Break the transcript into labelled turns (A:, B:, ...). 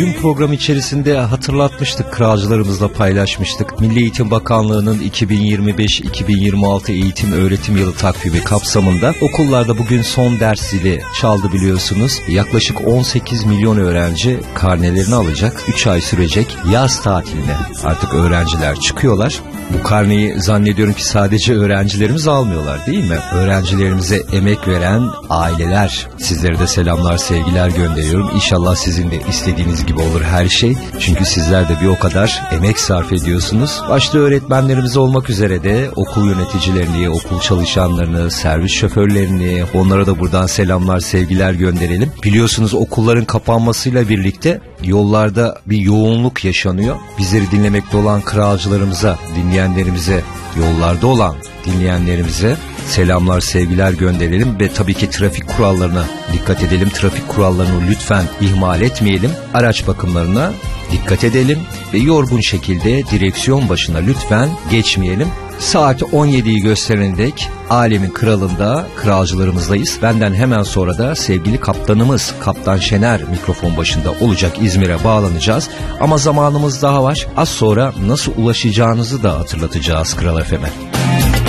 A: Dün program içerisinde hatırlatmıştık, kralcılarımızla paylaşmıştık. Milli Eğitim Bakanlığı'nın 2025-2026 eğitim öğretim yılı takvimi kapsamında okullarda bugün son ders zili çaldı biliyorsunuz. Yaklaşık 18 milyon öğrenci karnelerini alacak. 3 ay sürecek yaz tatiline artık öğrenciler çıkıyorlar. Bu karneyi zannediyorum ki sadece öğrencilerimiz almıyorlar, değil mi? Öğrencilerimize emek veren aileler, sizlere de selamlar, sevgiler gönderiyorum. İnşallah sizin de istediğiniz gibi olur her şey. Çünkü sizler de bir o kadar emek sarf ediyorsunuz. Başta öğretmenlerimiz olmak üzere de okul yöneticilerini, okul çalışanlarını, servis şoförlerini, onlara da buradan selamlar, sevgiler gönderelim. Biliyorsunuz okulların kapanmasıyla birlikte yollarda bir yoğunluk yaşanıyor. Bizleri dinlemekte olan kralcılarımıza, dinleyenlerimize, yollarda olan dinleyenlerimize selamlar, sevgiler gönderelim ve tabii ki trafik kurallarına dikkat edelim. Trafik kurallarını lütfen ihmal etmeyelim. Araç bakımlarına dikkat edelim ve yorgun şekilde direksiyon başına lütfen geçmeyelim. Saat 17'yi gösterene dek alemin kralında, kralcılarımızdayız. Benden hemen sonra da sevgili kaptanımız Kaptan Şener mikrofon başında olacak. İzmir'e bağlanacağız. Ama zamanımız daha var. Az sonra nasıl ulaşacağınızı da hatırlatacağız Kral FM'e.